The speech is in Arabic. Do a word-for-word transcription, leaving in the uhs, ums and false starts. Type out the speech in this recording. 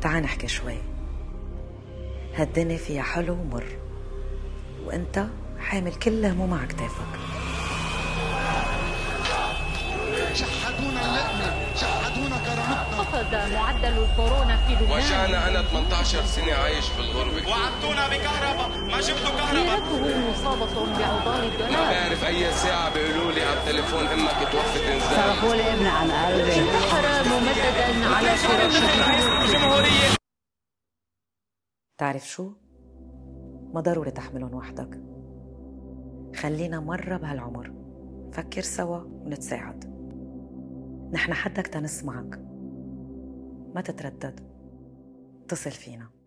تعال نحكي شوي. هالدنيا فيها حلو ومر، وانت حامل كل هموم على كتافك. شحدونا اللقمة، شحدونا كرامتنا. خفض معدل الكورونا في لبنان. وجعنا أنا ثمانية عشر سنة عايش في الغربة. وعدتونا بكهرباء، ما جبتوا كهرباء. ليرته مصابة بعضال الدولار. ما بعرف أي ساعة بيقولوا لي على التليفون أمك توفت إنزال. صرفوا لي ابني عن قلبي. انتحر ممددا على فراشه. تعرف شو؟ ما ضروري تحملهم وحدك. خلينا مرة بهالعمر فكر سوا ونتساعد. نحن حدك تنسمعك، ما تتردد، اتصل فينا.